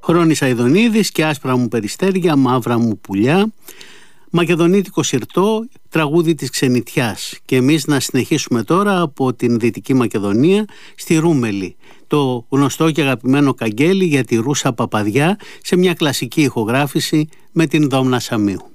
Χρόνης Αηδονίδης και Άσπρα μου περιστέρια, μαύρα μου πουλιά. Μακεδονίτικο συρτό, τραγούδι της ξενιτιάς. Και εμείς να συνεχίσουμε τώρα από την Δυτική Μακεδονία στη Ρούμελη, το γνωστό και αγαπημένο καγγέλι για τη Ρούσα Παπαδιά, σε μια κλασική ηχογράφηση με την Δόμνα Σαμίου.